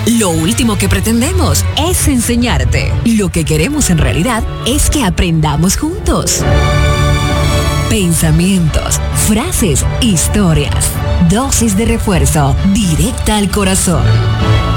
Lo último que pretendemos es enseñarte. Lo que queremos en realidad es que aprendamos juntos. Pensamientos, frases, historias. Dosis de refuerzo, directa al corazón.